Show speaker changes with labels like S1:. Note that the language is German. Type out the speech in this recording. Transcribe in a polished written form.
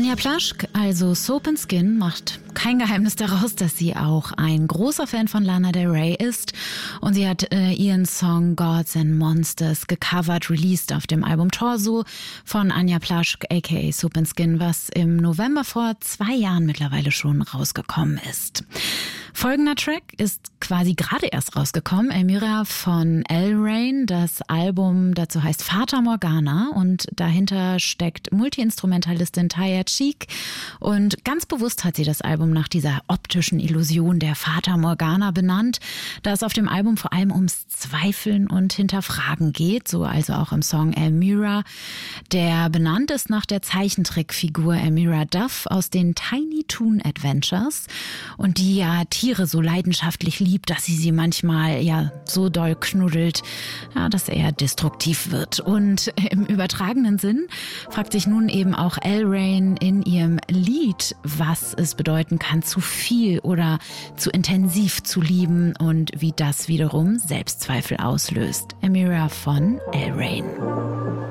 S1: Anja Plaschk, also Soap & Skin, macht kein Geheimnis daraus, dass sie auch ein großer Fan von Lana Del Rey ist. Und sie hat ihren Song Gods and Monsters gecovert, released auf dem Album Torso von Anja Plaschk, aka Soap & Skin, was im November vor 2 Jahren mittlerweile schon rausgekommen ist. Folgender Track ist quasi gerade erst rausgekommen, Elmira von L-Rain. Das Album dazu heißt Fata Morgana und dahinter steckt Multiinstrumentalistin Taya Cheek. Und ganz bewusst hat sie das Album nach dieser optischen Illusion der Fata Morgana benannt, da es auf dem Album vor allem ums Zweifeln und Hinterfragen geht, so also auch im Song Elmira, der benannt ist nach der Zeichentrickfigur Elmira Duff aus den Tiny Toon Adventures und die ja Tiere so leidenschaftlich liebt, dass sie manchmal ja so doll knuddelt, ja, dass er destruktiv wird. Und im übertragenen Sinn fragt sich nun eben auch L-Rain in ihrem Lied, was es bedeuten kann, zu viel oder zu intensiv zu lieben und wie das wiederum Selbstzweifel auslöst. Elmira von L-Rain.